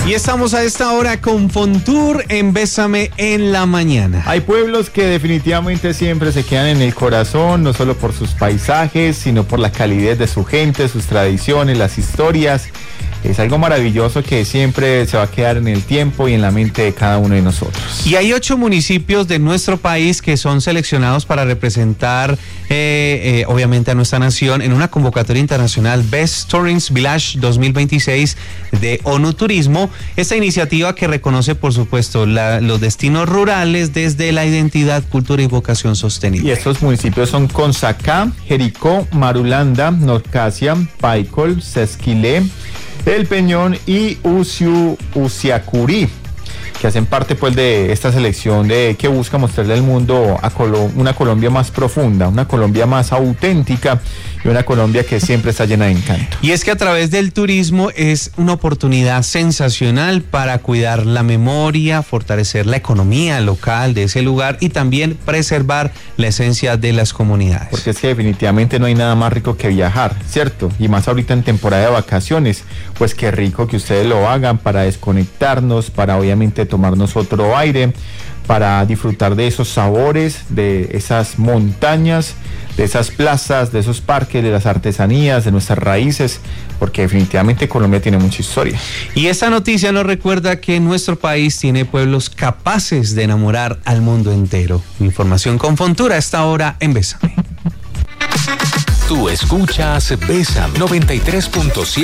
Y estamos a esta hora con Fontour en Bésame en la Mañana. Hay pueblos que definitivamente siempre se quedan en el corazón, no solo por sus paisajes, sino por la calidez de su gente, sus tradiciones, las historias. Es algo maravilloso que siempre se va a quedar en el tiempo y en la mente de cada uno de nosotros. Y hay 8 municipios de nuestro país que son seleccionados para representar, obviamente, a nuestra nación en una convocatoria internacional Best Tourist Village 2026 de ONU Turismo. Esta iniciativa que reconoce, por supuesto, los destinos rurales desde la identidad, cultura y vocación sostenible. Y estos municipios son Consacá, Jericó, Marulanda, Norcasia, Paicol, Sesquilé, El Peñón y Usiacurí, que hacen parte pues de esta selección que busca mostrarle al mundo una Colombia más profunda, una Colombia más auténtica y una Colombia que siempre está llena de encanto. Y es que a través del turismo es una oportunidad sensacional para cuidar la memoria, fortalecer la economía local de ese lugar y también preservar la esencia de las comunidades. Porque es que definitivamente no hay nada más rico que viajar, ¿cierto? Y más ahorita en temporada de vacaciones, pues qué rico que ustedes lo hagan para desconectarnos, para obviamente tomarnos otro aire, para disfrutar de esos sabores, de esas montañas, de esas plazas, de esos parques, de las artesanías, de nuestras raíces, porque definitivamente Colombia tiene mucha historia. Y esta noticia nos recuerda que nuestro país tiene pueblos capaces de enamorar al mundo entero. Información con Fontour a esta hora en Bésame. Tú escuchas Bésame 93.7.